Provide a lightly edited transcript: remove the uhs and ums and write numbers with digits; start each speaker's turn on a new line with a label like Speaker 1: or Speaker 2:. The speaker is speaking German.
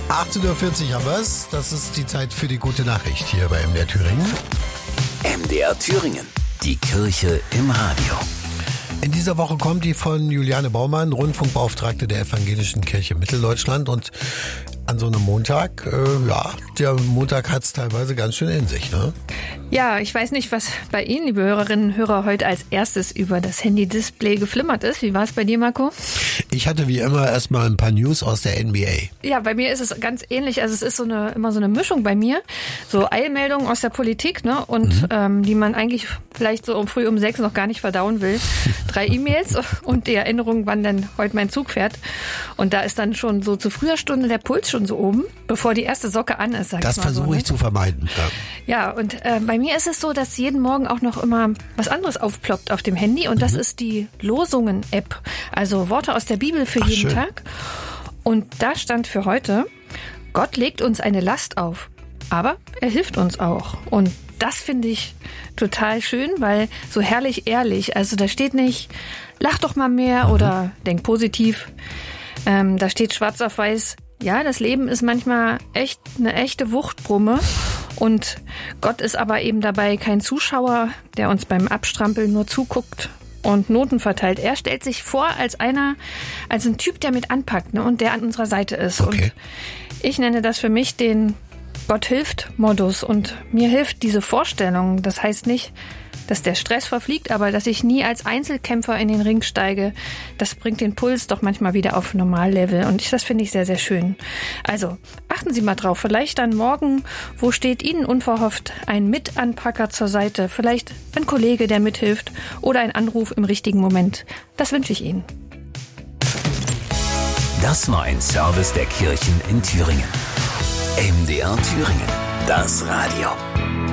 Speaker 1: 18:40 Uhr haben wir es. Das ist die Zeit für die gute Nachricht hier bei MDR Thüringen.
Speaker 2: MDR Thüringen, die Kirche im Radio.
Speaker 1: In dieser Woche kommt die von Juliane Baumann, Rundfunkbeauftragte der Evangelischen Kirche Mitteldeutschland. Und an so einem Montag, der Montag hat es teilweise ganz schön in sich, ne?
Speaker 3: Ja, ich weiß nicht, was bei Ihnen, liebe Hörerinnen und Hörer, heute als erstes über das Handy-Display geflimmert ist. Wie war es bei dir, Marco?
Speaker 1: Ich hatte wie immer erstmal ein paar News aus der NBA.
Speaker 3: Ja, bei mir ist es ganz ähnlich. Also es ist immer so eine Mischung bei mir. So Eilmeldungen aus der Politik, ne? Und die man eigentlich vielleicht so früh um 6 noch gar nicht verdauen will. 3 E-Mails und die Erinnerung, wann denn heute mein Zug fährt. Und da ist dann schon so zu früher Stunde der Puls schon so oben, bevor die erste Socke an ist, sag ich mal.
Speaker 1: Das versuche ich zu vermeiden.
Speaker 3: Ja, und bei mir ist es so, dass jeden Morgen auch noch immer was anderes aufploppt auf dem Handy. Und das ist die Losungen-App. Also Worte aus der Bibel für jeden Tag. Und da stand für heute: Gott legt uns eine Last auf, aber er hilft uns auch. Und das finde ich total schön, weil so herrlich ehrlich. Also da steht nicht, lach doch mal mehr oder denk positiv. Da steht schwarz auf weiß, ja, das Leben ist manchmal echt eine echte Wuchtbrumme. Und Gott ist aber eben dabei kein Zuschauer, der uns beim Abstrampeln nur zuguckt und Noten verteilt. Er stellt sich vor als ein Typ, der mit anpackt, ne, und der an unserer Seite ist.
Speaker 1: Okay.
Speaker 3: Und ich nenne das für mich den Gott-hilft-Modus. Und mir hilft diese Vorstellung. Das heißt nicht, dass der Stress verfliegt, aber dass ich nie als Einzelkämpfer in den Ring steige, das bringt den Puls doch manchmal wieder auf Normallevel. Und das finde ich sehr, sehr schön. Also achten Sie mal drauf. Vielleicht dann morgen, wo steht Ihnen unverhofft ein Mitanpacker zur Seite? Vielleicht ein Kollege, der mithilft, oder ein Anruf im richtigen Moment. Das wünsche ich Ihnen.
Speaker 2: Das war ein Service der Kirchen in Thüringen. MDR Thüringen, das Radio.